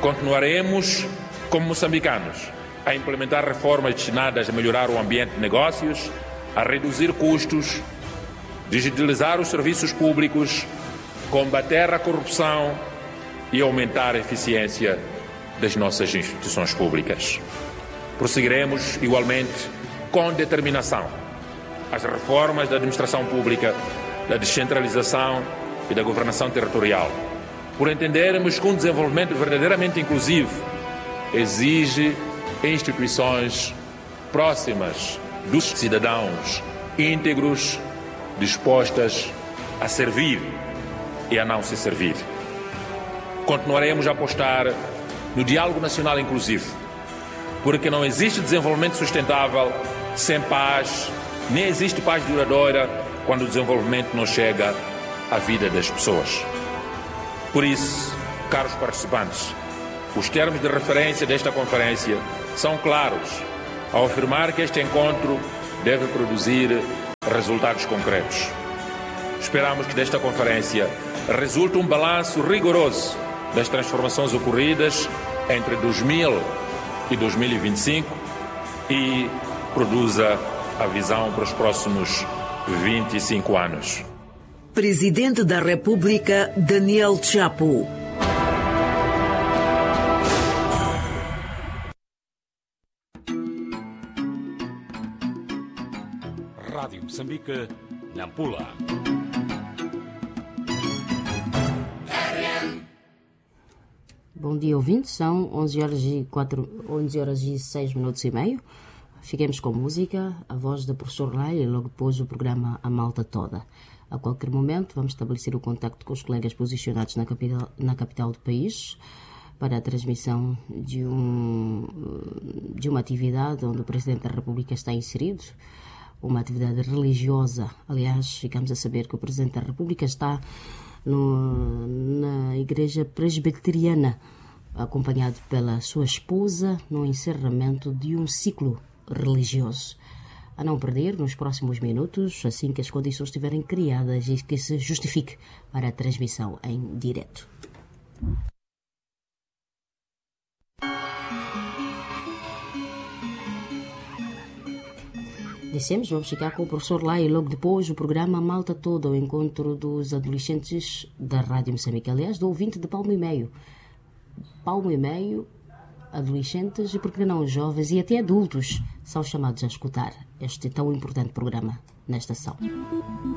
Continuaremos, como moçambicanos, a implementar reformas destinadas a melhorar o ambiente de negócios, a reduzir custos, digitalizar os serviços públicos, combater a corrupção e aumentar a eficiência das nossas instituições públicas. Prosseguiremos, igualmente, com determinação, as reformas da administração pública, da descentralização e da governação territorial, por entendermos que um desenvolvimento verdadeiramente inclusivo exige instituições próximas dos cidadãos, íntegros, dispostas a servir e a não se servir. Continuaremos a apostar no diálogo nacional inclusivo, porque não existe desenvolvimento sustentável sem paz, nem existe paz duradoura quando o desenvolvimento não chega à vida das pessoas. Por isso, caros participantes, os termos de referência desta conferência são claros ao afirmar que este encontro deve produzir resultados concretos. Esperamos que desta conferência resulte um balanço rigoroso das transformações ocorridas entre 2000 e 2025 e produza a visão para os próximos 25 anos. Presidente da República, Daniel Chapo. Rádio Moçambique, Nampula. Bom dia, ouvintes. São 11 horas e 6 minutos e meio. Fiquemos com música, a voz da professor Lai e logo depois o programa A Malta Toda. A qualquer momento vamos estabelecer o contacto com os colegas posicionados na capital do país para a transmissão de uma atividade onde o Presidente da República está inserido, uma atividade religiosa. Aliás, ficamos a saber que o Presidente da República está na Igreja Presbiteriana, acompanhado pela sua esposa, no encerramento de um ciclo religioso. A não perder nos próximos minutos, assim que as condições estiverem criadas e que se justifique para a transmissão em direto. Dissemos, vamos ficar com o professor lá e logo depois o programa Malta Toda, o encontro dos adolescentes da Rádio Moçambique, aliás, do ouvinte de Palmo e Meio. Palmo e Meio, adolescentes e, por que não, jovens e até adultos são chamados a escutar este tão importante programa na estação.